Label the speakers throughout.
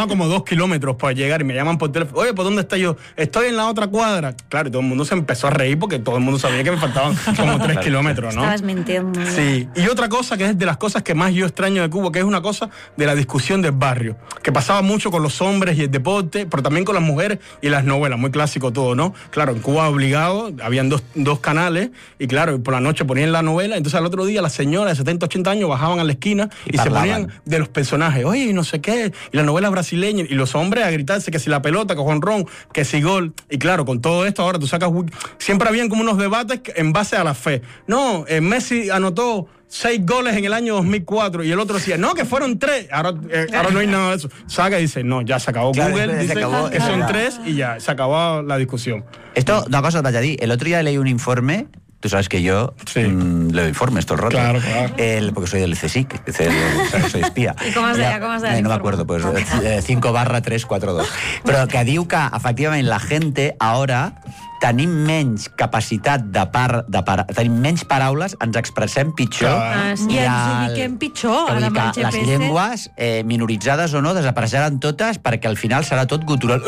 Speaker 1: faltaba como 2 kilómetros para llegar y me llaman por teléfono. Oye, ¿por dónde está yo? Estoy en la otra cuadra. Claro, y todo el mundo se empezó a reír porque todo el mundo sabía que me faltaban como 3 kilómetros, ¿no?
Speaker 2: Estabas mintiendo.
Speaker 1: Sí. Y otra cosa que es de las cosas que más yo extraño de Cuba, que es una cosa de la discusión del barrio, que pasaba mucho con los hombres y el deporte, pero también con las mujeres y las novelas, muy clásico todo, ¿no? Claro, en Cuba obligado, habían dos canales y claro, por la noche ponían la novela, entonces al otro día las señoras de 70, 80 años bajaban a la esquina y se ponían de los personajes, oye, y no sé qué, y las novelas brasileñas, y los hombres a gritarse que si la pelota, que jonrón, que si gol, y claro, con todo esto ahora tú sacas, siempre habían como unos debates en base a la fe. No, Messi anotó 6 goles en el año 2004 y el otro decía, no, que fueron 3. Ahora no hay nada de eso. Saca y dice, no, ya se acabó Google, dice que son 3 y ya, se acabó la discusión.
Speaker 3: Esto, una cosa os vaig a dir. El otro día leí un informe. Tú sabes que yo leo informes todo el rato.
Speaker 1: Claro.
Speaker 3: Porque soy del CSIC, soy espía.
Speaker 2: I com es deia?
Speaker 3: No me acuerdo, pues 5/342. Però que diu que, efectivament, la gente ara tenim menys capacitat tenim menys paraules, ens expressem pitjor.
Speaker 4: I ens ubiquem pitjor, ara amb el GPS.
Speaker 3: Les llengües, minoritzades o no, desapareixeran totes perquè al final serà tot gutural.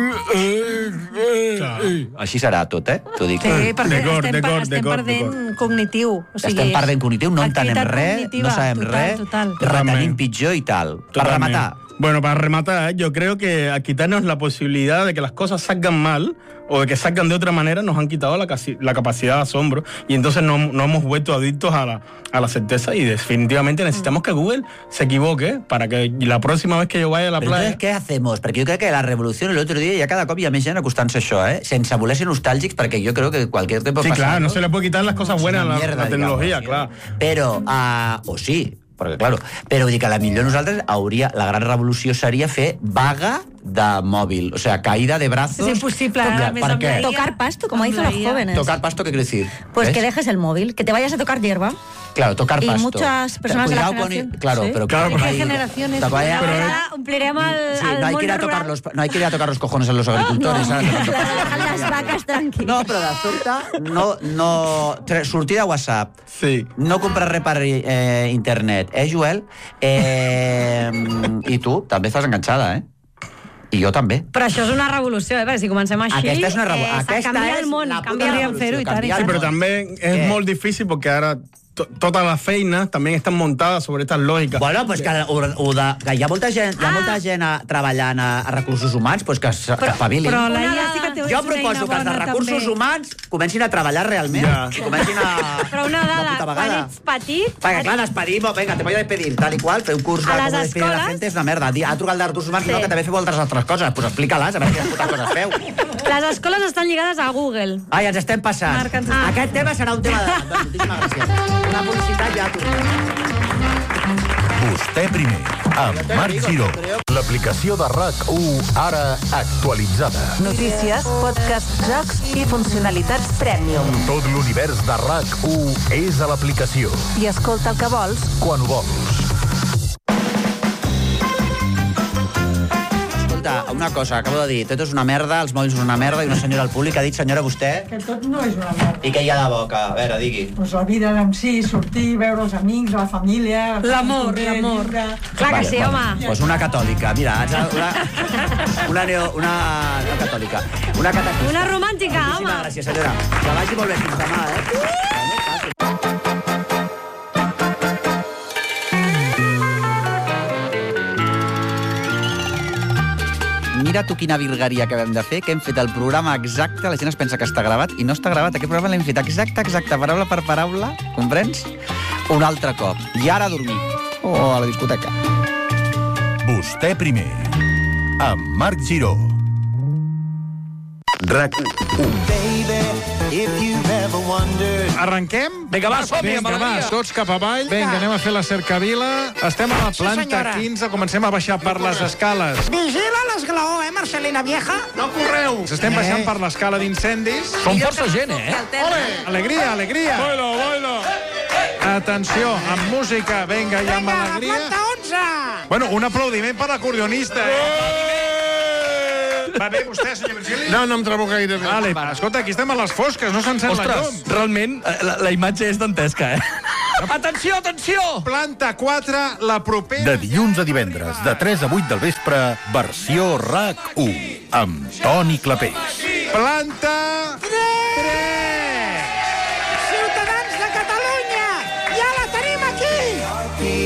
Speaker 3: Així serà tot, T'ho dic.
Speaker 4: Sí, perquè estem perdent cognitiu.
Speaker 3: Estem perdent cognitiu, no entenem res, no sabem res, retenim pitjor i tal. Per rematar.
Speaker 1: Bueno, para rematar, yo creo que al quitarnos la posibilidad de que las cosas salgan mal o de que salgan de otra manera, nos han quitado la capacidad de asombro y entonces no hemos vuelto adictos a la certeza y definitivamente necesitamos que Google se equivoque para que la próxima vez que yo vaya a la playa...
Speaker 3: Entonces, ¿qué hacemos? Perquè jo crec que la revolució el día ja cada cop hi ha més gent acostant-se a això, sense voler ser nostàlgics, perquè jo crec que cualquier tiempo
Speaker 1: sí,
Speaker 3: pasado...
Speaker 1: Sí, claro, no se le puede quitar las cosas buenas a la tecnología, claro.
Speaker 3: Però, o sí, perquè, claro, però vull dir que potser nosaltres la gran revolució seria fer vaga de mòvil, o sea, caída de brazos.
Speaker 4: Es imposible.
Speaker 3: ¿Para qué?
Speaker 2: Tocar pasto, como dicen los jóvenes.
Speaker 3: ¿Tocar pasto qué quiere decir?
Speaker 2: Pues que dejes el móvil, que te vayas a tocar hierba.
Speaker 3: Claro, tocar pasto.
Speaker 2: Y muchas personas de la generación...
Speaker 3: Claro,
Speaker 4: ¿sí?
Speaker 3: pero...
Speaker 4: Claro, ¿qué generaciones?
Speaker 2: Ahora umplirem al
Speaker 3: no hay que ir a tocar no hay que ir a tocar los cojones a los agricultores.
Speaker 2: No, dejan las vacas tranquilas.
Speaker 3: No, però de sobte, sortir de WhatsApp, no comprar res per internet, Joel? I tu també estàs enganxada, I jo també.
Speaker 4: Però això és una revolució, perquè si comencem així...
Speaker 3: Aquesta és una revolució.
Speaker 4: Canvia el món, canviaríem fer-ho i tant.
Speaker 1: Sí, pero también es muy difícil porque ahora todas las feinas también están montadas sobre estas lògiques.
Speaker 3: Bueno, pues que hi ha molta gent treballant a recursos humans, pues que espavilin.
Speaker 4: Però la IA sí que té
Speaker 3: jo proposo que els de recursos humans comencin a treballar realment. Comencin a...
Speaker 4: Però una dada, quan ets petit...
Speaker 3: Perquè clar, despedim, venga, te voy a despedir, tal i qual, fer un curs de com despedir la gent és una merda. Ha trucat el de recursos humans, no, que també feu moltes altres coses. Pues explica-les, a veure quines putes coses feu.
Speaker 4: Les escoles estan lligades a Google.
Speaker 3: Ai, ens estem passant. Aquest tema serà un tema de... Moltíssimes gràcies. Una publicitat ja
Speaker 5: Vostè primer, amb Marc Giró. L'aplicació de RAC1 ara actualitzada.
Speaker 6: Notícies, podcast, jocs i funcionalitats Premium.
Speaker 5: Tot l'univers de RAC1 és a l'aplicació.
Speaker 6: I escolta el que vols
Speaker 5: quan ho vols.
Speaker 3: Una cosa, acabo de dir, tot és una merda, els mòbils són una merda, i una senyora al públic ha dit, senyora, vostè...
Speaker 7: Que tot no és una merda.
Speaker 3: I què hi ha de boca? A veure, digui.
Speaker 7: Pues la vida en si, sortir, veure els amics, la família...
Speaker 4: L'amor. Clar que sí, home.
Speaker 3: Pues una catòlica, mira, una catòlica.
Speaker 4: Una romàntica, home.
Speaker 3: Moltíssimes gràcies, senyora. Que vagi molt bé fins demà, Mira tu quina virgueria que vam de fer, que hem fet el programa exacte, la gent es pensa que està gravat, i no està gravat. Aquest programa l'hem fet exacte, paraula per paraula, comprens? Un altre cop. I ara a dormir. O a la discoteca.
Speaker 5: Vostè primer, amb Marc Giró. RAC1.
Speaker 8: Arrenquem?
Speaker 9: Vinga, va, som-hi amb alegria.
Speaker 8: Tots cap avall. Vinga, anem a fer la cercavila. Estem a la planta 15, comencem a baixar per les escales.
Speaker 10: Vigila l'esglaó, Marcelina vieja?
Speaker 8: No correu. Estem baixant per l'escala d'incendis.
Speaker 9: Som força gent,
Speaker 8: Ole! Alegria, alegria. Bailo. Atenció, amb música, vinga, i amb alegria.
Speaker 10: Planta 11.
Speaker 8: Bueno, un aplaudiment per l'acordionista, Va bé vostè, senyor Virgili?
Speaker 11: No em trobo gaire bé.
Speaker 8: Vale, escolta, aquí estem a les fosques, no s'encén la llum.
Speaker 9: Ostres, realment, la imatge és dantesca, Atenció, atenció!
Speaker 8: Planta 4, la propera...
Speaker 5: De dilluns a divendres, de 3 a 8 del vespre, versió RAC1, amb Toni Clapés.
Speaker 8: Planta 3!
Speaker 10: Ciutadans de Catalunya, ja la tenim aquí!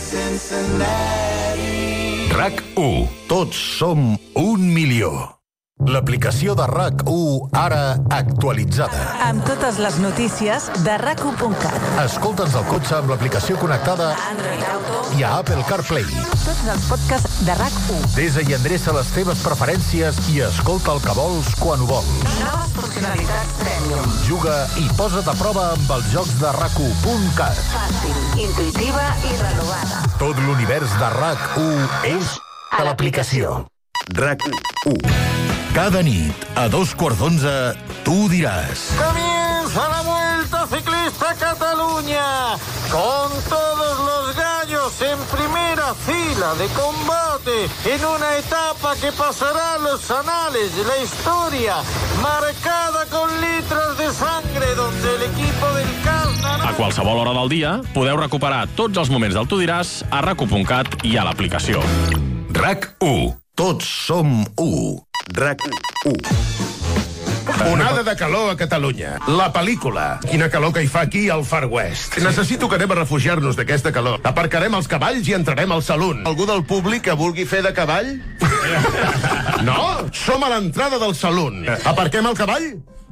Speaker 5: RAC1, tots som 1 milió. L'aplicació de RAC1, ara actualitzada.
Speaker 6: Amb totes les notícies de RAC1.cat.
Speaker 5: Escolta'ns al cotxe amb l'aplicació connectada
Speaker 6: Android Auto
Speaker 5: i a Apple CarPlay.
Speaker 6: Tots els podcasts de RAC1.
Speaker 5: Desa i endreça les teves preferències i escolta el que vols quan ho vols.
Speaker 6: Noves funcionalitats Premium.
Speaker 5: Juga i posa't a prova amb els jocs de RAC1.cat.
Speaker 6: Fàcil, intuïtiva i renovada.
Speaker 5: Tot l'univers de RAC1 és a l'aplicació. RAC1. Cada nit, a 11:15, tú dirás...
Speaker 10: Comienza la Vuelta Ciclista a Cataluña, con todos los gallos en primera fila de combate, en una etapa que pasará a los anales de la historia, marcada con litros de sangre, donde el equipo del CAS...
Speaker 11: A qualsevol hora del dia podeu recuperar tots els moments del Tu diràs a RAC1.cat i a l'aplicació.
Speaker 5: RAC1. Tots som 1. RAC1.
Speaker 12: Onada de calor a Catalunya. La pel·lícula. Quina calor que hi fa aquí al Far West. Necessito que anem a refugiar-nos d'aquesta calor. Aparcarem els cavalls i entrarem al saloon. Algú del públic que vulgui fer de cavall? No? Som a l'entrada del saloon. Aparquem el cavall?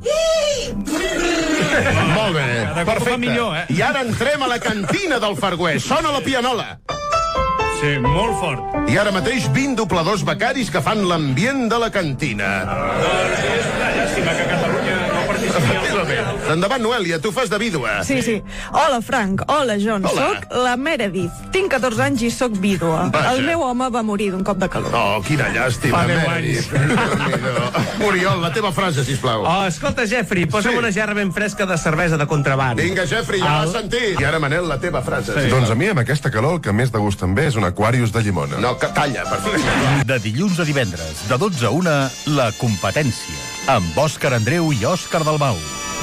Speaker 12: Molt bé, perfecte. I ara entrem a la cantina del Far West. Sona la pianola. Sí, molt fort. I ara mateix 20 dobladors becaris que fan l'ambient de la cantina. És una llàstima que Catalunya no participi al Parlament. Endavant, Noèlia, tu fas de vídua.
Speaker 13: Sí, sí. Hola, Frank. Hola, John.
Speaker 12: Hola.
Speaker 13: Soc la Meredith. Tinc 14 anys i soc vídua.
Speaker 12: Vaja.
Speaker 13: El meu home va morir d'un cop de calor.
Speaker 12: Oh, quina llàstima,
Speaker 14: Fa 10
Speaker 12: Meredith. Oriol, la teva frase, sisplau.
Speaker 14: Oh, escolta, Jeffrey, posa'm una gerra ben fresca de cervesa de contraband.
Speaker 12: Vinga, Jeffrey, ja l'has sentit. I ara, Manel, la teva frase.
Speaker 15: Sí. Doncs a mi, amb aquesta calor, el que més de gust em ve és un Aquarius de llimona.
Speaker 12: No, que talla, per favor.
Speaker 5: De dilluns a divendres, de 12 a 1, La Competència, amb Òscar Andreu i Òscar Dalmau.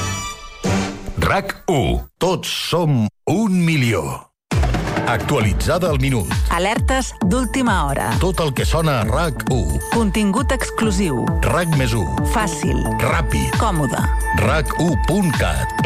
Speaker 5: RAC1. Tots som 1 milió. Actualitzada al minut.
Speaker 6: Alertes d'última hora.
Speaker 5: Tot el que sona a RAC1.
Speaker 6: Contingut exclusiu.
Speaker 5: RAC+1.
Speaker 6: Fàcil.
Speaker 5: Ràpid.
Speaker 6: Còmode.
Speaker 5: RAC1.cat.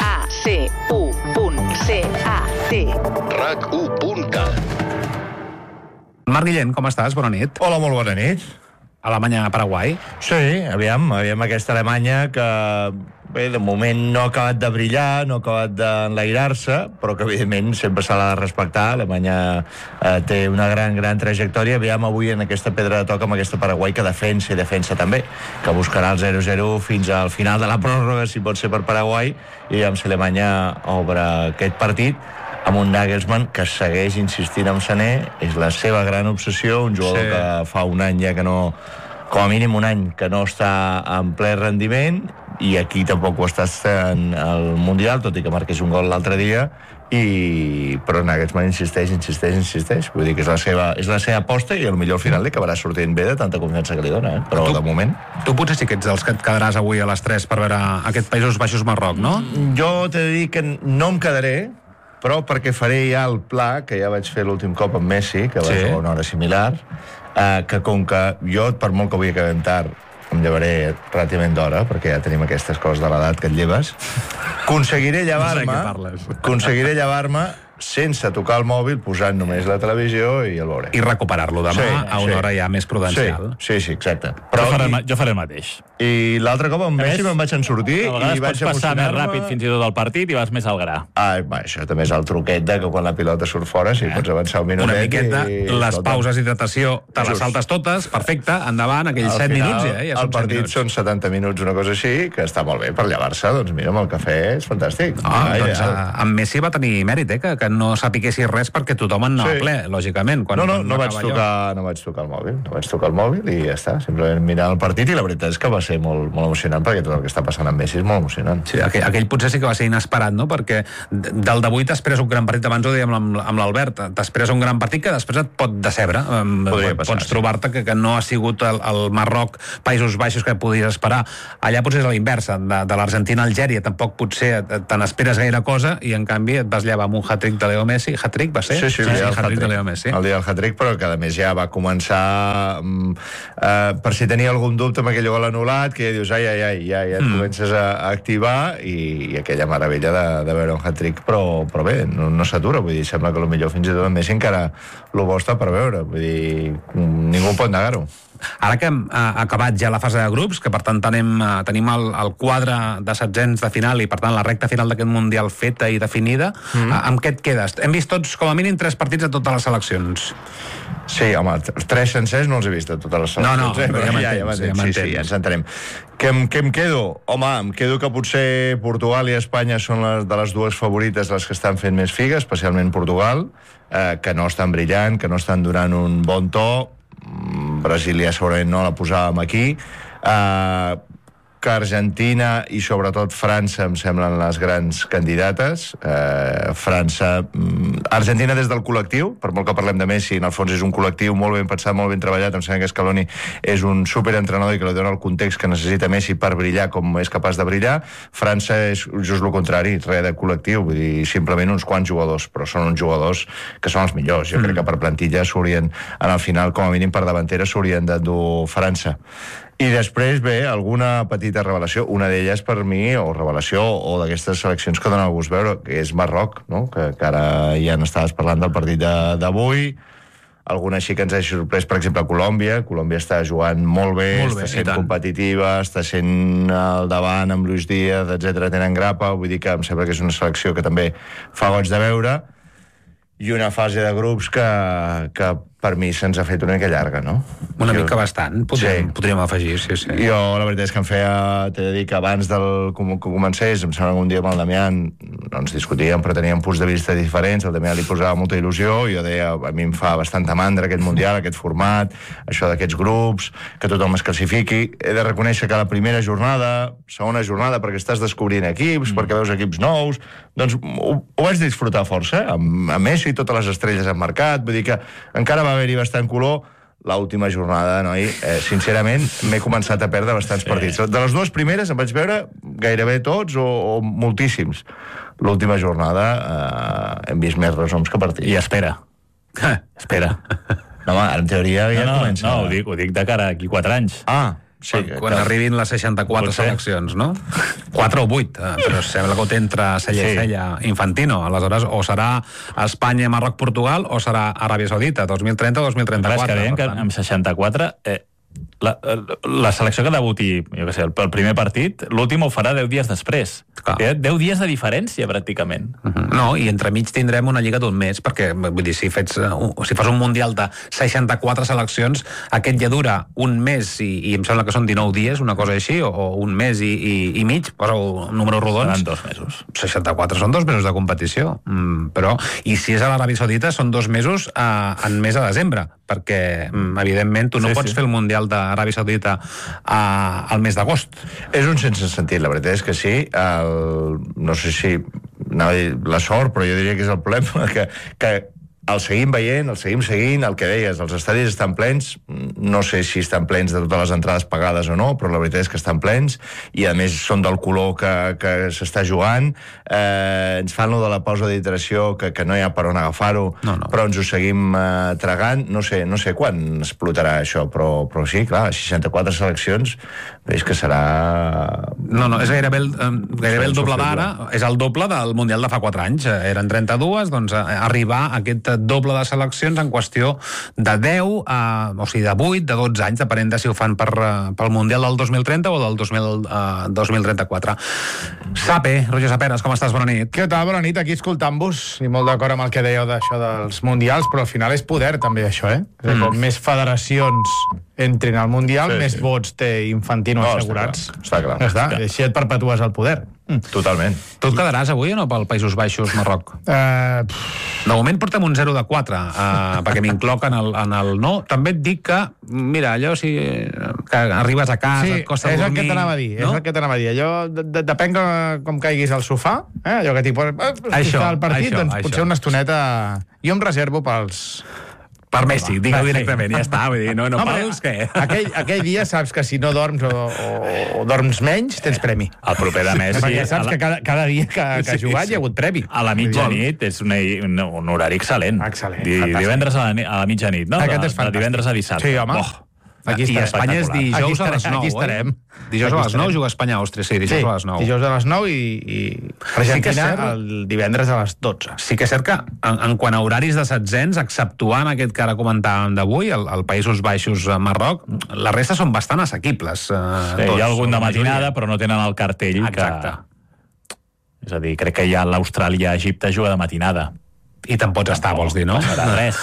Speaker 6: RAC1.cat.
Speaker 5: RAC1.cat.
Speaker 9: Marc Guillén, com estàs? Bona nit.
Speaker 16: Hola, molt bona nit.
Speaker 9: Alemanya-Paraguai.
Speaker 16: Sí, aviam aquesta Alemanya que, bé, de moment no ha acabat de brillar, no ha acabat d'enlairar-se, però que, evidentment, sempre se l'ha de respectar. Alemanya té una gran trajectòria. Aviam avui en aquesta pedra de toc amb aquesta Paraguai que defensa i defensa també, que buscarà el 0-0 fins al final de la pròrroga, si pot ser per Paraguai, i amb si Alemanya obre aquest partit amb un Nagelsmann que segueix insistint en Sané. És la seva gran obsessió, un jugador que fa un any ja que no, com a mínim un any que no està en ple rendiment, i aquí tampoc ho està en el Mundial, tot i que marqués un gol l'altre dia, però Nagelsmann insisteix. Vull dir que és la seva aposta, i potser al final li acabarà sortint bé de tanta confiança que li dona, però de moment...
Speaker 9: Tu potser sí que ets dels que et quedaràs avui a les 3 per veure aquest Països Baixos-Marroc, no?
Speaker 16: Jo t'he de dir que no em quedaré, però perquè faré ja el pla que ja vaig fer l'últim cop amb Messi, que va ser una hora similar, que com que jo, per molt que avui acabem tard, em llevaré relativament d'hora, perquè ja tenim aquestes coses de l'edat que et lleves, aconseguiré llevar-me sense tocar el mòbil, posant només la televisió i el veuré.
Speaker 9: I recuperar-lo demà a una hora ja més prudencial.
Speaker 16: Sí, exacte.
Speaker 11: Jo faré el mateix.
Speaker 16: I l'altre cop amb Messi me'n vaig en sortir
Speaker 11: a vegades
Speaker 16: i vaig
Speaker 11: pots passar més ràpid fins i tot al partit i vas més al gra.
Speaker 16: Això també és el truquet de que quan la pilota surt fora si pots avançar un minutet.
Speaker 9: Una miqueta, les pauses d'hidratació te les saltes totes, perfecte, endavant, aquells 7 minuts ja.
Speaker 16: El partit són 70 minuts, una cosa així, que està molt bé per llevar-se. Doncs mira, amb el cafè és fantàstic.
Speaker 9: Amb Messi va tenir mèrit, que no sapiguessis res perquè tothom en anava ple, lògicament.
Speaker 16: No vaig tocar el mòbil. No vaig tocar el mòbil i ja està. Simplement mirar el partit, i la veritat és que va ser ser molt, molt emocionant, perquè tot el que està passant amb Messi és molt emocionant.
Speaker 9: Sí, aquell potser sí que va ser inesperat, no? Perquè del d'avui t'esperes un gran partit, abans ho dèiem amb l'Albert, t'esperes un gran partit que després et pot decebre. Pots trobar-te que no ha sigut el Marroc, Països Baixos que podies esperar. Allà potser és a l'inversa, de l'Argentina-Algèria tampoc potser te n'esperes gaire cosa i en canvi et vas llevar amb un hat-trick de Leo Messi. Hat-trick va ser?
Speaker 16: Sí, el
Speaker 9: hat-trick de Leo Messi.
Speaker 16: El dia del hat-trick, però que a més ja va començar per si tenia algun dubte amb aquell gol anul·lat, que ja dius, ja et comences a activar i aquella meravella de veure un hat-trick, però bé, no s'atura, vull dir, sembla que potser fins i tot amb Messi encara el bo està per veure, vull dir, ningú pot negar-ho.
Speaker 9: Ara que hem acabat ja la fase de grups, que per tant tenim el quadre de setzents de final i per tant la recta final d'aquest Mundial feta i definida, amb què et quedes? Hem vist tots, com a mínim, 3 partits de totes les seleccions.
Speaker 16: Sí, home, 3 sencers no els he vist de totes les seleccions. Ja ens entenem. Què em quedo? Home, em quedo que potser Portugal i Espanya són de les dues favorites les que estan fent més figa, especialment Portugal, que no estan brillant, que no estan donant un bon to. Brasília segurament no la posàvem aquí, que Argentina i sobretot França em semblen les grans candidates. Argentina des del col·lectiu, per molt que parlem de Messi, en el fons és un col·lectiu molt ben pensat, molt ben treballat. Em sembla que Scaloni és un superentrenador i que li dona el context que necessita Messi per brillar com és capaç de brillar. França és just el contrari, res de col·lectiu, vull dir, simplement uns quants jugadors, però són uns jugadors que són els millors. Jo crec que per plantilla s'haurien, en el final, com a mínim per davantera, s'haurien d'endur França. I després ve alguna petita revelació, una d'elles per mi, o revelació, o d'aquestes seleccions que donen el gust veure, que és Marroc, no? que ara ja n'estaves parlant del partit d'avui. Alguna així que ens ha sorprès, per exemple, Colòmbia. Colòmbia està jugant molt bé, està sent competitiva, està sent al davant amb Luis Díaz, etc. Tenen grapa, vull dir que em sembla que és una selecció que també fa goig de veure. I una fase de grups que per mi se'ns ha fet una mica llarga, no?
Speaker 9: Una mica bastant, podríem afegir, sí.
Speaker 16: Jo, la veritat és que em feia, t'he de dir que abans que comencés, em sembla que un dia amb el Damián no ens discutíem, però teníem punts de vista diferents, el Damián li posava molta il·lusió, i jo deia, a mi em fa bastanta mandra aquest Mundial, aquest format, això d'aquests grups, que tothom es classifiqui. He de reconèixer que la primera jornada, segona jornada, perquè estàs descobrint equips, perquè veus equips nous, doncs ho vaig disfrutar força, amb Messi i totes les estrelles han marcat, vull dir que encara va haver-hi bastant color. L'última jornada, noi, sincerament, m'he començat a perdre bastants partits. De les dues primeres em vaig veure gairebé tots o moltíssims. L'última jornada hem vist més resums que partits.
Speaker 9: I espera. Espera.
Speaker 16: No, home, en teoria ja comença.
Speaker 17: No, ho dic de cara aquí 4 anys.
Speaker 16: Sí,
Speaker 9: quan arribin les 64 seleccions, no? 4 o 8, però sembla que ho té entre cella i cella Infantino. Aleshores, o serà Espanya, Marroc, Portugal, o serà Aràbia Saudita, 2030 o 2034.
Speaker 17: És que deien que amb 64... La selecció que debuti, jo què sé, el primer partit, l'últim ho farà 10 dies després. 10 dies de diferència, pràcticament.
Speaker 9: No, i entremig tindrem una lliga d'un mes, perquè, vull dir, si fas un Mundial de 64 seleccions, aquest ja dura un mes i em sembla que són 19 dies, una cosa així, o un mes i mig, posa números rodons.
Speaker 17: Seran 2 mesos.
Speaker 9: 64 són 2 mesos de competició. Però, i si és a l'Aràbia Saudita, són 2 mesos en mes de desembre, perquè, evidentment, tu no pots fer el Mundial d'Aràbia Saudita al mes d'agost.
Speaker 16: És un sense sentit, la veritat és que sí. No sé si anava a dir la sort, però jo diria que és el problema que el seguim veient, el seguim seguint, el que deies, els estadis estan plens, no sé si estan plens de totes les entrades pagades o no, però la veritat és que estan plens, i a més són del color que s'està jugant. Ens fan lo de la pausa d'iteració, que no hi ha per on agafar-ho, però ens ho seguim tragant. No sé quan explotarà això, però sí, clar, 64 seleccions, veig que serà...
Speaker 9: No, és gairebé el doble d'ara, és el doble del Mundial de fa 4 anys. Eren 32, doncs arribar a aquest doble de seleccions en qüestió de 10, o sigui, de 8, de 12 anys, depenent de si ho fan pel Mundial del 2030 o del 2034. Sape, Roger Saperas, com estàs? Bona nit.
Speaker 1: Què tal? Bona nit, aquí escoltant-vos, i molt d'acord amb el que dèieu d'això dels Mundials, però al final és poder també això, Com més federacions entrin al Mundial, més vots té Infantino assegurats.
Speaker 16: Està clar.
Speaker 1: Així et perpetues el poder.
Speaker 16: Totalment.
Speaker 9: Tu et quedaràs avui o no pel Països Baixos, Marroc? De moment portem un 0 de 4, perquè m'incloc en el no. També et dic que, mira, allò que arribes a casa, et costa dormir...
Speaker 18: Sí, és el que t'anava a dir, és el que t'anava a dir. Allò, depèn com caiguis al sofà, allò que t'hi poses... Això, el partit, doncs potser una estoneta... Jo em reservo pels...
Speaker 9: Per Messi, digue-ho directament, ja està, vull dir, no pels què?
Speaker 18: Aquell dia saps que si no dorms o dorms menys, tens premi.
Speaker 17: El proper de Messi...
Speaker 18: Perquè saps que cada dia que ha jugat hi ha hagut premi.
Speaker 17: A la mitjanit és un horari excel·lent.
Speaker 18: Excel·lent,
Speaker 17: divendres a la mitjanit, no?
Speaker 18: Aquest és fantàstic.
Speaker 17: De divendres a dissabte.
Speaker 18: Sí, home.
Speaker 9: Aquí I Espanya és dijous a les 9,
Speaker 18: Aquí estarem.
Speaker 9: Dijous a les 9 juga Espanya-Àustria, sí, dijous a les 9.
Speaker 18: Dijous a les 9 i Argentina el divendres a les 12.
Speaker 9: Sí que és cert que, en quant a horaris de setzents, exceptuant aquest que ara comentàvem d'avui, el Països Baixos, Marroc, la resta són bastant assequibles.
Speaker 17: Hi ha algun de matinada, però no tenen el cartell.
Speaker 9: Exacte.
Speaker 17: És a dir, crec que ja l'Austràlia-Egipte juga de matinada.
Speaker 9: I te'n pots estar, vols dir, no?
Speaker 17: Res.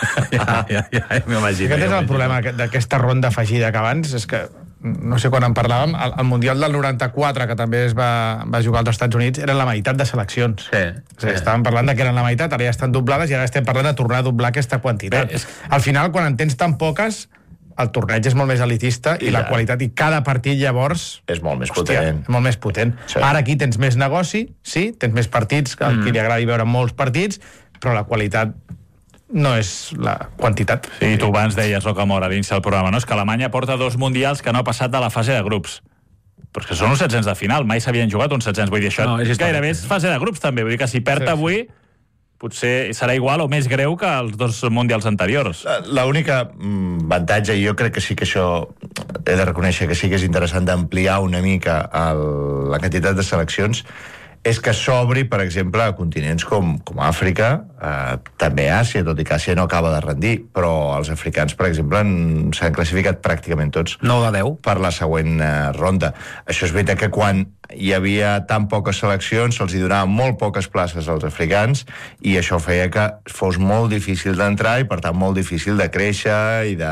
Speaker 9: Ja m'imagino.
Speaker 18: Aquest és el problema d'aquesta ronda afegida que abans, és que, no sé quan en parlàvem, el Mundial del 94, que també es va jugar als Estats Units, eren la meitat de seleccions. Estàvem parlant que eren la meitat, ara ja estan doblades i ara estem parlant de tornar a doblar aquesta quantitat. Al final, quan en tens tan poques, el torneig és molt més elitista i la qualitat, i cada partit llavors...
Speaker 16: És molt més potent.
Speaker 18: És molt més potent. Ara aquí tens més negoci, sí, tens més partits, que qui li agradi veure molts partits, però la qualitat no és la quantitat.
Speaker 17: Sí, tu abans deies, Rocamora, dins del programa, no? És que Alemanya porta 2 mundials que no ha passat de la fase de grups. Però és que són uns setzents de final, mai s'havien jugat uns setzents, vull dir, això gairebé és fase de grups també, vull dir que si perd avui potser serà igual o més greu que els 2 mundials anteriors.
Speaker 16: L'única avantatge, i jo crec que sí que això he de reconèixer que sí que és interessant d'ampliar una mica la quantitat de seleccions, és que s'obri, per exemple, a continents com Àfrica, també Àsia, tot i que Àsia no acaba de rendir, però els africans, per exemple, s'han classificat pràcticament tots
Speaker 9: 9 de 10
Speaker 16: per la següent ronda. Això és veritat que quan hi havia tan poques seleccions se'ls donaven molt poques places als africans i això feia que fos molt difícil d'entrar i per tant molt difícil de créixer i de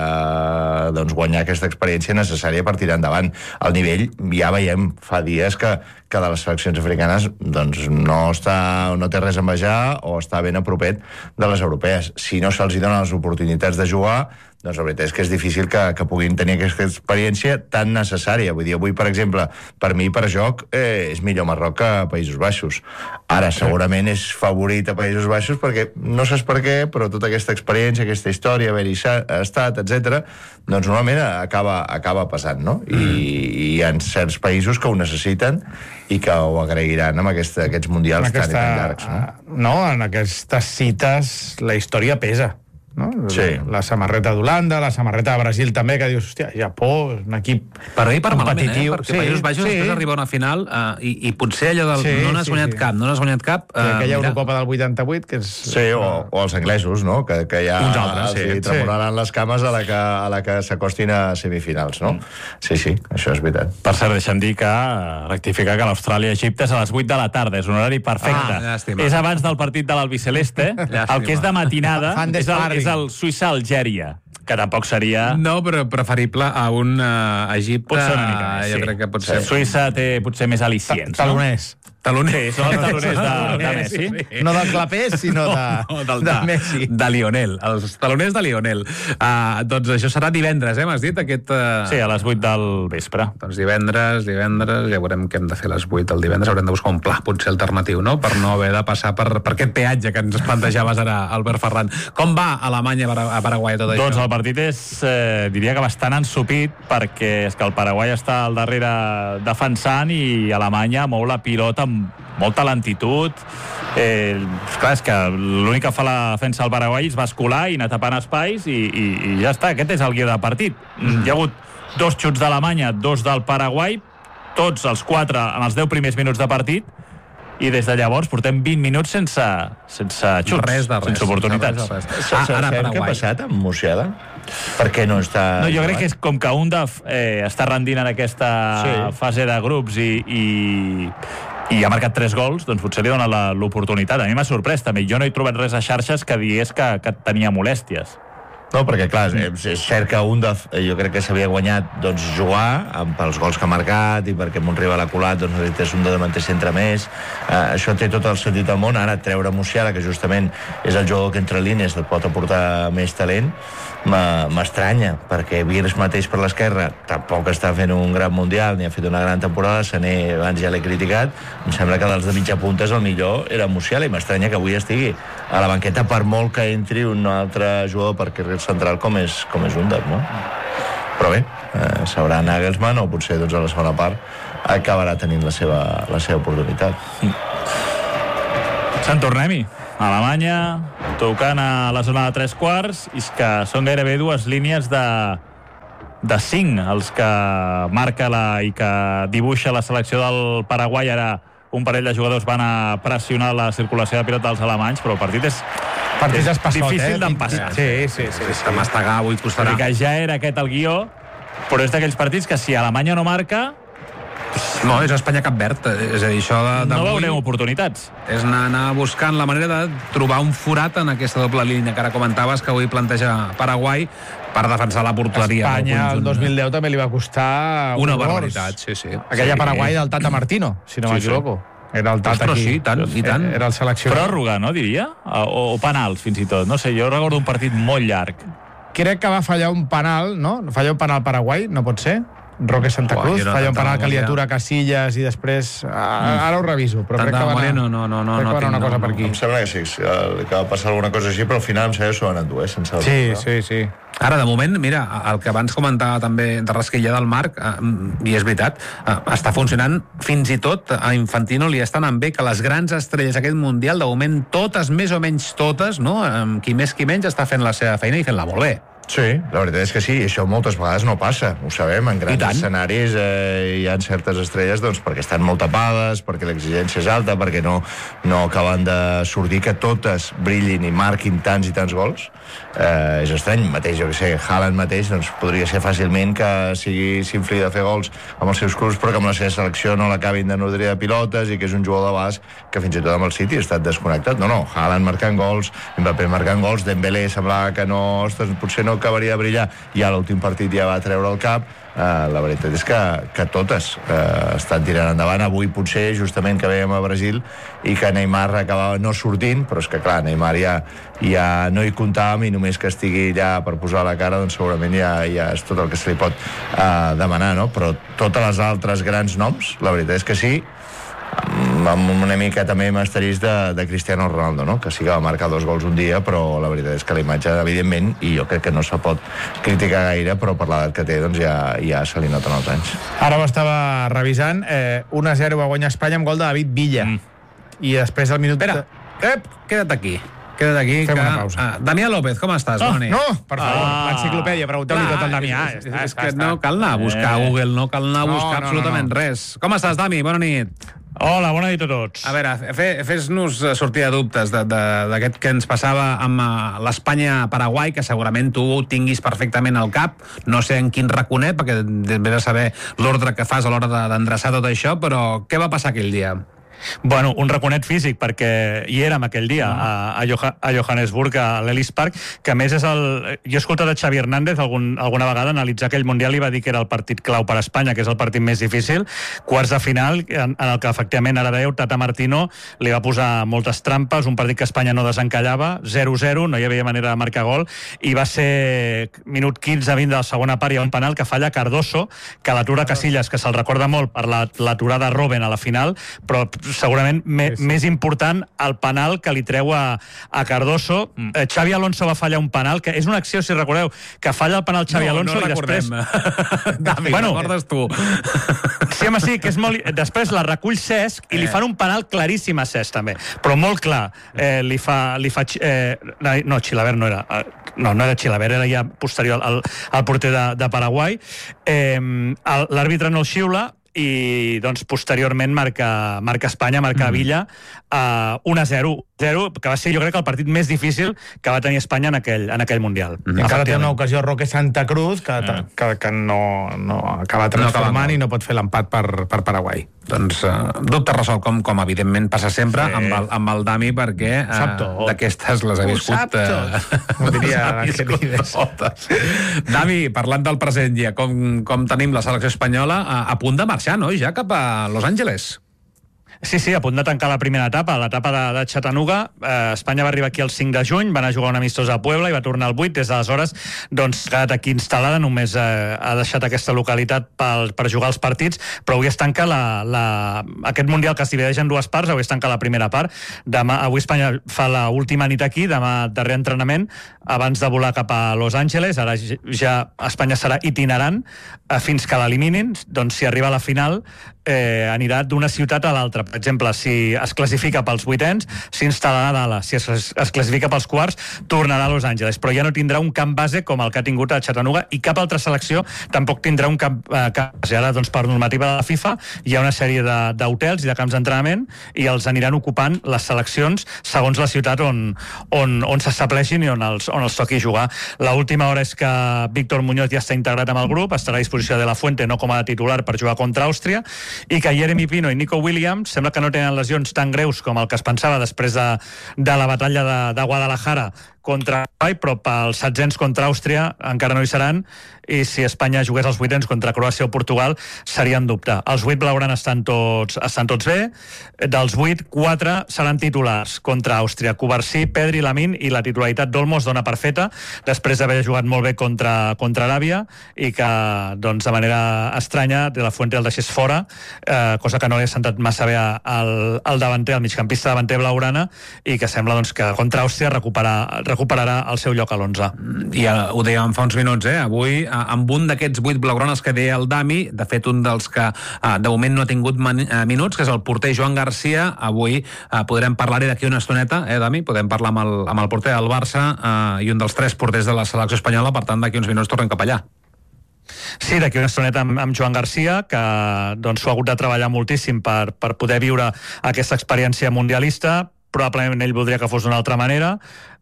Speaker 16: guanyar aquesta experiència necessària per tirar endavant. El nivell ja veiem fa dies que de les seleccions africanes doncs no té res a envejar o està ben a propet de les europees. Si no se'ls donen les oportunitats de jugar, doncs la veritat és que és difícil que puguin tenir aquesta experiència tan necessària. Vull dir, avui, per exemple, per mi, per joc, és millor Marroc que Països Baixos. Ara, segurament és favorit a Països Baixos perquè, no saps per què, però tota aquesta experiència, aquesta història, haver-hi estat, etc., doncs normalment acaba passant, no? I hi ha certs països que ho necessiten i que ho agraïran amb aquests mundials tan i tan llargs.
Speaker 18: No, en aquestes cites la història pesa. No?
Speaker 16: Sí.
Speaker 18: La samarreta d'Holanda, la samarreta de Brasil també, que dius, hòstia, Japó és un equip
Speaker 9: per bé i per malament, perquè Països Baixos després arriba a una final i potser allò del no n'has guanyat cap
Speaker 18: aquella Eurocopa del 88 que és...
Speaker 16: Sí, o els anglesos, no? Que ja els tremolaran les cames a la que s'acostin a semifinals, no? Sí, això és veritat.
Speaker 17: Per cert, deixa'm dir que rectificar que l'Austràlia-Egipte és a les 8 de la tarda, és un horari perfecte. És abans del partit de l'Albiceleste, el que és de matinada és el Suïssa-Algèria, que tampoc seria...
Speaker 9: No, però preferible a un Egipte...
Speaker 17: Pot ser una mica més,
Speaker 9: jo crec que pot ser.
Speaker 17: Suïssa té potser més al·licients, no?
Speaker 18: Taloners.
Speaker 17: Sí, són els taloners de Messi.
Speaker 18: No del Clapés, sinó de Messi.
Speaker 9: De Lionel, els taloners de Lionel. Doncs això serà divendres, m'has dit?
Speaker 17: Sí, a les 8 del vespre.
Speaker 9: Doncs divendres, ja veurem què hem de fer a les 8 del divendres. Haurem de buscar un pla, potser alternatiu, no? Per no haver de passar per aquest peatge que ens plantejaves ara, Albert Ferran. Com va Alemanya a Paraguai tot això?
Speaker 17: Doncs el partit és, diria que bastant ensupit, perquè és que el Paraguai està al darrere defensant i Alemanya mou la pilota amb molta lentitud. Clar, és que l'únic que fa la defensa al Paraguai es va escolar i anar tapant espais i ja està, aquest és el guió de partit. Hi ha hagut 2 xuts d'Alemanya, 2 del Paraguai, tots els 4 en els 10 primers minuts de partit, i des de llavors portem 20 minuts sense xuts, sense oportunitats.
Speaker 16: Ara què ha passat amb Musiala? Per què no està...
Speaker 17: No, jo crec que és com que UNDAF està rendint en aquesta fase de grups i ha marcat 3 gols, doncs potser li dona l'oportunitat. A mi m'ha sorprès també. Jo no he trobat res a xarxes que digués que tenia molèsties.
Speaker 16: No, perquè, clar, és cert que Undaf jo crec que s'havia guanyat doncs, jugar pels gols que ha marcat i perquè un rival ha colat, doncs necessites un davanter centre més. Això té tot el sentit del món. Ara treure Musiala, que justament és el jugador que entre línies et pot aportar més talent, m'estranya, perquè Virs mateix per l'esquerra tampoc està fent un gran mundial ni ha fet una gran temporada. Sané abans ja l'he criticat. Em sembla que dels de mitja punta el millor era Musiala, i m'estranya que avui estigui a la banqueta, per molt que entri un altre jugador per carril central com és Undaf, no? Però bé, sabrà Nagelsmann, o potser doncs, a la segona part acabarà tenint la seva oportunitat.
Speaker 17: Sant Tornem-hi. Alemanya, tocant a la zona de 3/4, i és que són gairebé dues línies de 5 els que marca i que dibuixa la selecció del Paraguai. Ara un parell de jugadors van a pressionar la circulació de pilota dels alemanys, però el partit és difícil d'empassar.
Speaker 18: Sí.
Speaker 9: És que mastegar avui costarà.
Speaker 17: Que ja era aquest el guió, però és d'aquells partits que si Alemanya no marca...
Speaker 9: No, és Espanya-Cap Verd. És a dir, això
Speaker 17: no veurem oportunitats.
Speaker 9: És anar buscant la manera de trobar un forat en aquesta doble línia que ara comentaves, que avui planteja Paraguai per defensar la porteria.
Speaker 18: Espanya el 2010 també li va costar
Speaker 9: una barbaritat, sí.
Speaker 18: Aquella Paraguai del Tata Martino, si no m'equivoco. Era el Tata aquí.
Speaker 9: Sí, i tant.
Speaker 18: Era el seleccionador.
Speaker 17: Pròrroga, no, diria? O penals, fins i tot. No sé, jo recordo un partit molt llarg.
Speaker 18: Crec que va fallar un penal, no? Fallar un penal Paraguai, no pot ser? Roque Santa Cruz, falla un penal que li atura Casillas i després... Ara ho reviso, però crec que va anar una cosa per aquí.
Speaker 16: Em sembla que sí, que va passar alguna cosa així, però al final em sembla que s'ho han anat sense...
Speaker 18: Sí.
Speaker 9: Ara, de moment, mira, el que abans comentava també de Rasquilla del Marc, i és veritat, està funcionant fins i tot a Infantino li està anant bé que les grans estrelles d'aquest Mundial, de moment totes, més o menys totes, no? Qui més qui menys està fent la seva feina i fent-la molt bé.
Speaker 16: Sí, la veritat és que sí, això moltes vegades no passa, ho sabem, en grans escenaris hi ha certes estrelles doncs, perquè estan molt tapades, perquè l'exigència és alta, perquè no acaben de sortir, que totes brillin i marquin tants i tants gols. És estrany, mateix, jo que sé, Haaland mateix doncs, podria ser fàcilment que s'infli de fer gols amb els seus clubs, però que amb la seva selecció no l'acabin de nodrir de pilotes, i que és un jugador de base que fins i tot amb el City ha estat desconnectat. No, Haaland marcant gols, Mbappé marcant gols, Dembélé semblava que no, ostres, potser no acabaria de brillar, i a l'últim partit ja va treure el cap. La veritat és que totes estan tirant endavant. Avui potser justament que veiem a Brasil i que Neymar acabava no sortint, però és que clar, Neymar ja no hi comptàvem, i només que estigui allà per posar la cara doncs segurament ja és tot el que se li pot demanar, no? Però totes les altres grans noms, la veritat és que sí, amb una mica també m'asterís de Cristiano Ronaldo, no? Que sí que va marcar 2 gols un dia, però la veritat és que la imatge, evidentment, i jo crec que no se pot criticar gaire, però per l'edat que té doncs ja se li noten els anys.
Speaker 18: Ara ho estava revisant, 1-0 va guanyar Espanya amb gol de David Villa, i després al minut...
Speaker 9: Espera, queda't aquí.
Speaker 18: Fem una pausa.
Speaker 9: Damià López, com estàs?
Speaker 18: No, per favor, l'enciclopèdia, pregunteu-li tot al Damià.
Speaker 9: És que no cal anar a buscar a Google, no cal anar a buscar absolutament res. Com estàs, Dami? Bona nit.
Speaker 17: Hola, bona nit a tots.
Speaker 9: A veure, fes-nos sortir de dubtes d'aquest que ens passava amb l'Espanya-Paraguai, que segurament tu ho tinguis perfectament al cap, no sé en quin raconet, perquè vés a saber l'ordre que fas a l'hora d'endreçar tot això, però què va passar aquell dia?
Speaker 17: Bueno, un raconet físic, perquè hi érem aquell dia a Johannesburg, a l'Ellis Park, que a més és jo he escoltat a Xavi Hernández alguna vegada analitzar aquell Mundial i va dir que era el partit clau per a Espanya, que és el partit més difícil, quarts de final, en el que efectivament ara dèieu, Tata Martino li va posar moltes trampes, un partit que Espanya no desencallava, 0-0, no hi havia manera de marcar gol, i va ser minut 15-20 de la segona part, hi ha un penal que falla Cardoso, que l'atura Casillas, que se'l recorda molt per l'aturada Robben a la final, però segurament més important el penal que li treu a Cardoso. Xavi Alonso va fallar un penal, que és una acció, si recordeu, que falla el penal Xavi Alonso i després...
Speaker 9: Dami, recordes tu.
Speaker 17: Sí, home, sí, que és molt... Després la recull Cesc i li fan un penal claríssim a Cesc, també, però molt clar. Li fa... No, Chilavert no era... No era Chilavert, era ja posterior al porter de Paraguai. L'àrbitre no el xiula, i doncs posteriorment marca Espanya, marca Villa 1-0, que va ser jo crec el partit més difícil que va tenir Espanya en aquell Mundial.
Speaker 18: Encara té una ocasió Roque Santa Cruz que no acaba transformant i no pot fer l'empat per Paraguai.
Speaker 9: Doncs dubte resolt, com evidentment passa sempre amb el Dami, perquè d'aquestes les ha viscut...
Speaker 18: Ho diria
Speaker 9: totes. Dami, parlant del present ja, com tenim la selecció espanyola a punt de marxar, no?, ja cap a Los Angeles.
Speaker 17: Sí, a punt de tancar la primera etapa, l'etapa de Chattanooga. Espanya va arribar aquí el 5 de juny, va anar a jugar un amistós a Puebla i va tornar el 8. Des d'aleshores, doncs, ha quedat aquí instal·lada, només ha deixat aquesta localitat per jugar els partits, però avui es tanca aquest Mundial que es divideix en dues parts, avui es tanca la primera part. Avui Espanya fa l'última nit aquí, demà darrer entrenament, abans de volar cap a Los Angeles. Ara ja Espanya serà itinerant fins que l'eliminin. Doncs si arriba a la final anirà d'una ciutat a l'altra. Per exemple, si es classifica pels vuitens, s'instal·larà a Dallas. Si es classifica pels quarts, tornarà a Los Angeles. Però ja no tindrà un camp base com el que ha tingut a Chattanooga, i cap altra selecció tampoc tindrà un camp base. Ara, doncs, per normativa de la FIFA, hi ha una sèrie d'hotels i de camps d'entrenament, i els aniran ocupant les seleccions segons la ciutat on s'estableixin i on els toqui jugar. L'última hora és que Víctor Muñoz ja està integrat amb el grup, estarà a disposició de la Fuente, no com a titular, per jugar contra Àustria, i que Jeremy Pino i Nico Williams sembla que no tenen lesions tan greus com el que es pensava després de la batalla de Guadalajara contra Uruguai, però pels setzents contra Àustria encara no hi seran, i si Espanya jugués als vuitens contra Croàcia o Portugal seria en dubte. Els 8 blaugrana estan tots bé. Dels 8, 4 seran titulars contra Àustria: Covarsí, Pedri, Lamine, i la titularitat d'Olmos dona per feta després d'haver jugat molt bé contra Aràbia, i que, doncs, de manera estranya, De La Fuente el deixés fora, cosa que no li ha sentat massa bé al davanter, al migcampista davanter blaugrana, i que sembla, doncs, que contra Àustria recuperarà el seu lloc a l'11.
Speaker 9: I ho dèiem fa uns minuts, avui, amb un d'aquests 8 blaugranes que deia el Dami, de fet un dels que de moment no ha tingut minuts, que és el porter Joan Garcia. Avui podrem parlar-hi d'aquí una estoneta, Dami? Podem parlar amb el porter del Barça i un dels 3 porters de la selecció espanyola, per tant d'aquí uns minuts tornem cap allà.
Speaker 17: Sí, d'aquí una estoneta amb Joan Garcia, que doncs s'ho ha hagut de treballar moltíssim per poder viure aquesta experiència mundialista. Probablement ell voldria que fos d'una altra manera,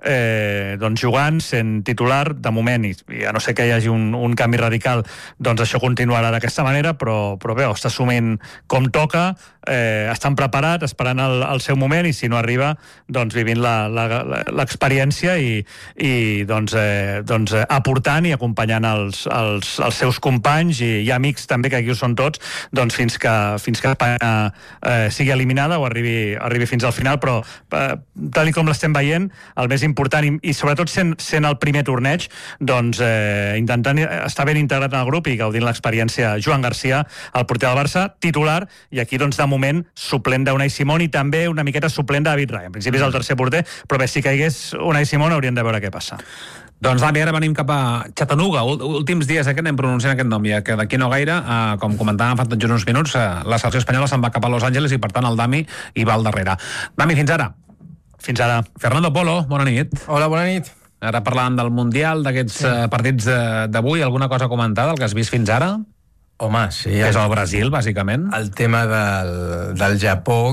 Speaker 17: doncs jugant, sent titular, de moment, i a no ser que hi hagi un canvi radical, doncs això continuarà d'aquesta manera, però bé, ho està assumint com toca, estan preparats, esperant el seu moment, i si no arriba, doncs vivint l'experiència i doncs aportant i acompanyant els seus companys i amics també, que aquí ho són tots, doncs fins que Espanya sigui eliminada o arribi fins al final. Però tal com l'estem veient, el més important, i sobretot sent el primer torneig, doncs intentant estar ben integrat en el grup i gaudint l'experiència. Joan Garcia, el porter del Barça, titular, i aquí, doncs, de moment, suplent d'Unai Simón, i també una miqueta suplent de David Raya. En principi és el tercer porter, però bé, si caigués Unai Simón hauríem de veure què passa.
Speaker 9: Doncs, Dami, ara venim cap a Chattanooga. Últims dies que anem pronunciant aquest nom, ja que d'aquí no gaire, com comentàvem fa tot just uns minuts, la selecció espanyola se'n va cap a Los Angeles i, per tant, el Dami hi va al darrere. Dami, fins ara.
Speaker 17: Fins ara.
Speaker 9: Fernando Polo, bona nit.
Speaker 19: Hola, bona nit.
Speaker 9: Ara parlàvem del Mundial, d'aquests partits d'avui. Alguna cosa a comentar del que has vist fins ara?
Speaker 19: Home, sí.
Speaker 9: Que és el Brasil, bàsicament.
Speaker 19: El tema del Japó,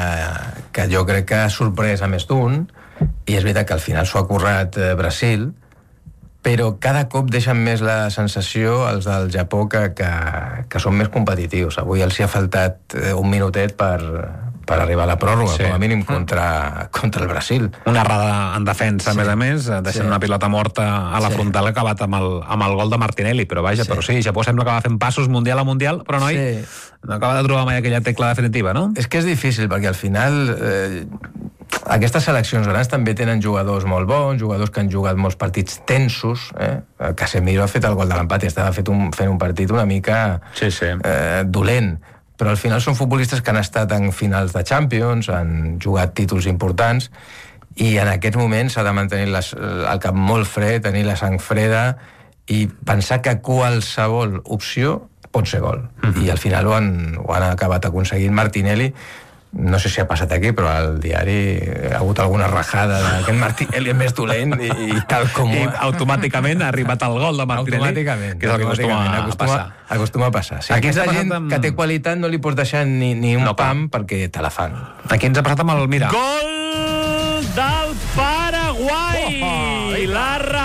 Speaker 19: que jo crec que ha sorprès a més d'un, i és veritat que al final s'ho ha currat Brasil, però cada cop deixen més la sensació els del Japó que són més competitius. Avui els hi ha faltat un minutet per arribar a la pròrroga, com a mínim contra el Brasil.
Speaker 9: Una errada en defensa, a més, deixant una pilota morta a la frontal, acabat amb el gol de Martinelli, però vaja, però sí, Japó sembla que va fent passos mundial a mundial, però no acaba de trobar mai aquella tecla definitiva, no?
Speaker 19: És que és difícil, perquè al final aquestes seleccions grans també tenen jugadors molt bons, jugadors que han jugat molts partits tensos. Casemiro ha fet el gol de l'empat i estava fent un partit una mica dolent, però al final són futbolistes que han estat en finals de Champions, han jugat títols importants, i en aquest moment s'ha de mantenir el cap molt fred, tenir la sang freda i pensar que qualsevol opció pot ser gol. I al final ho han acabat aconseguint. Martinelli, no sé si ha passat aquí, però al diari ha hagut alguna rajada d'aquest Martinelli és més dolent i tal com...
Speaker 9: I automàticament ha arribat el gol de Martinelli, que és el que
Speaker 19: acostuma a passar. Sí, aquesta gent que té qualitat no li pots deixar ni un pam perquè te la fan.
Speaker 9: Aquí ens ha passat amb el Mira.
Speaker 17: Gol del Paraguai! L'ha rematat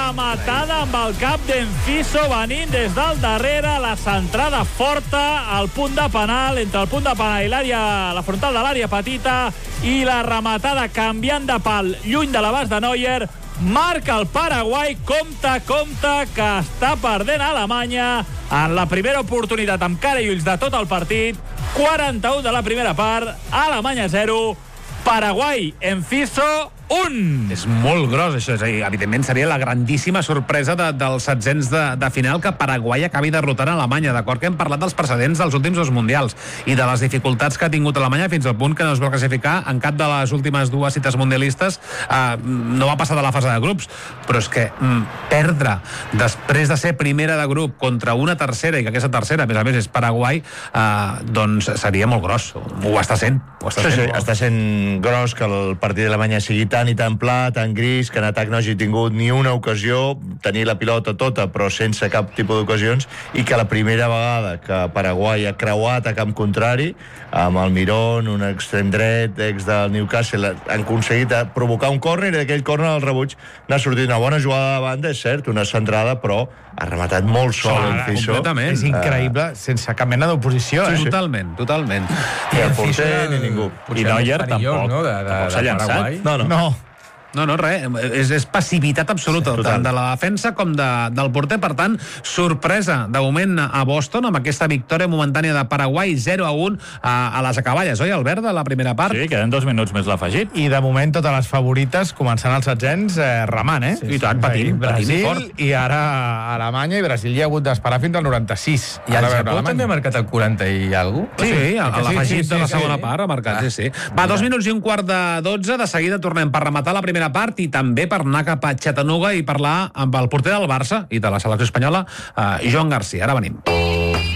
Speaker 17: rematada amb el cap d'Enciso venint des del darrere, la centrada forta al punt de penal, entre el punt de penal i la frontal de l'àrea petita, i la rematada canviant de pal lluny de l'abast de Neuer. Marca el Paraguai, compte, que està perdent Alemanya en la primera oportunitat amb cara i ulls de tot el partit. 41 de la primera part, Alemanya 0, Paraguai, Enciso 1.
Speaker 9: És molt gros, això. És a dir, evidentment seria la grandíssima sorpresa dels setzents de final que Paraguai acabi derrotant Alemanya. D'acord que hem parlat dels precedents dels últims dos mundials i de les dificultats que ha tingut Alemanya fins al punt que no es va classificar en cap de les últimes dues cites mundialistes. No va passar de la fase de grups, però és que perdre després de ser primera de grup contra una tercera, i que aquesta tercera, a més, és Paraguai, doncs seria molt gros. Ho està sent.
Speaker 16: Sí, està sent gros que el partit d'Alemanya sigui tan i tan pla, tan gris, que en atac no hagi tingut ni una ocasió, tenir la pilota tota, però sense cap tipus d'ocasions, i que la primera vegada que Paraguai ha creuat a camp contrari, amb el Mirón, un extrem dret, ex del Newcastle, han aconseguit provocar un córner, i d'aquell córner al rebuig n'ha sortit una bona jugada de banda, és cert, una centrada, però ha rematat molt sol Enciso.
Speaker 18: És increïble, sense cap mena d'oposició.
Speaker 9: Totalment.
Speaker 16: Ni el porter ni ningú.
Speaker 17: I Neuer tampoc.
Speaker 19: Tampoc
Speaker 17: s'ha llançat.
Speaker 9: No, res. És passivitat absoluta, tant de la defensa com del porter. Per tant, sorpresa de moment a Boston amb aquesta victòria momentània de Paraguai 0-1 a les acaballes, oi, Albert, de la primera part?
Speaker 17: Sí, queden 2 minuts més l'afegit.
Speaker 18: I de moment totes les favorites començant els setzents remant,
Speaker 9: Sí, i tant, patint
Speaker 18: Brasil
Speaker 9: fort.
Speaker 18: I ara Alemanya, i Brasil ja ha hagut d'esperar fins al 96.
Speaker 19: I el Japó també ha marcat el 40 i alguna cosa?
Speaker 9: Sí, l'afegit de la segona part ha marcat, sí. Va, 2 minuts i un quart de 12, de seguida tornem per rematar la primera part i també per anar cap a Chattanooga i parlar amb el porter del Barça i de la selecció espanyola, Joan García. Ara venim.